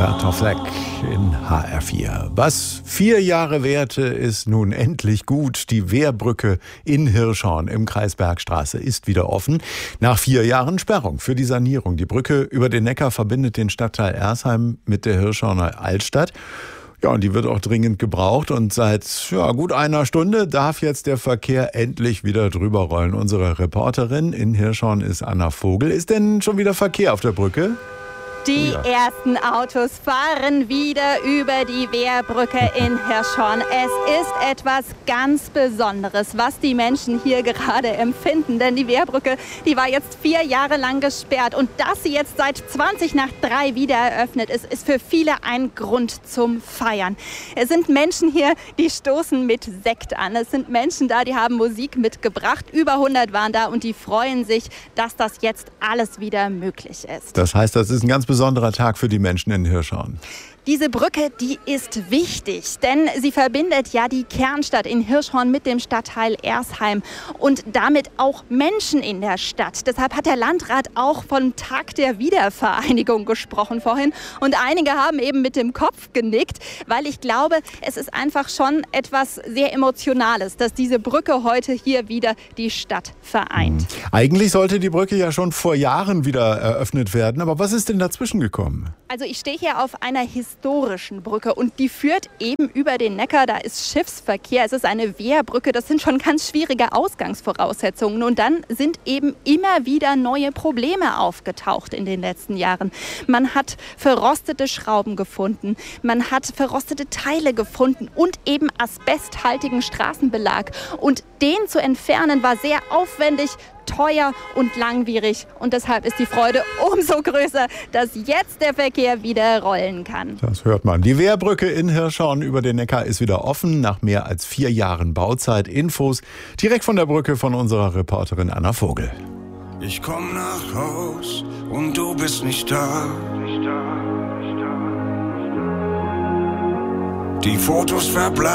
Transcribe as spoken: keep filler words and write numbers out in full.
Bertolt Fleck in H R vier. Was vier Jahre währte, ist nun endlich gut. Die Wehrbrücke in Hirschhorn im Kreis Bergstraße ist wieder offen. Nach vier Jahren Sperrung für die Sanierung. Die Brücke über den Neckar verbindet den Stadtteil Ersheim mit der Hirschhorner Altstadt. Ja, und die wird auch dringend gebraucht. Und seit ja, gut einer Stunde darf jetzt der Verkehr endlich wieder drüber rollen. Unsere Reporterin in Hirschhorn ist Anna Vogel. Ist denn schon wieder Verkehr auf der Brücke? Die Oh ja. ersten Autos fahren wieder über die Wehrbrücke in Hirschhorn. Es ist etwas ganz Besonderes, was die Menschen hier gerade empfinden. Denn die Wehrbrücke, die war jetzt vier Jahre lang gesperrt. Und dass sie jetzt seit zwanzig nach drei wieder eröffnet ist, ist für viele ein Grund zum Feiern. Es sind Menschen hier, die stoßen mit Sekt an. Es sind Menschen da, die haben Musik mitgebracht. Über hundert waren da und die freuen sich, dass das jetzt alles wieder möglich ist. Das heißt, das ist ein ganz besonderer Tag für die Menschen in Hirschhorn. Diese Brücke, die ist wichtig, denn sie verbindet ja die Kernstadt in Hirschhorn mit dem Stadtteil Ersheim und damit auch Menschen in der Stadt. Deshalb hat der Landrat auch vom Tag der Wiedervereinigung gesprochen vorhin. Und einige haben eben mit dem Kopf genickt, weil ich glaube, es ist einfach schon etwas sehr Emotionales, dass diese Brücke heute hier wieder die Stadt vereint. Eigentlich sollte die Brücke ja schon vor Jahren wieder eröffnet werden. Aber was ist denn dazwischen gekommen? Also ich stehe hier auf einer historischen Brücke und die führt eben über den Neckar. Da ist Schiffsverkehr, es ist eine Wehrbrücke. Das sind schon ganz schwierige Ausgangsvoraussetzungen. Und dann sind eben immer wieder neue Probleme aufgetaucht in den letzten Jahren. Man hat verrostete Schrauben gefunden, man hat verrostete Teile gefunden und eben asbesthaltigen Straßenbelag. Und den zu entfernen war sehr aufwendig, teuer und langwierig. Und deshalb ist die Freude umso größer, dass jetzt der Verkehr wieder rollen kann. Das hört man. Die Wehrbrücke in Hirschhorn über den Neckar ist wieder offen, nach mehr als vier Jahren Bauzeit. Infos direkt von der Brücke von unserer Reporterin Anna Vogel. Ich komm nach Haus und du bist nicht da. Die Fotos verbleiben.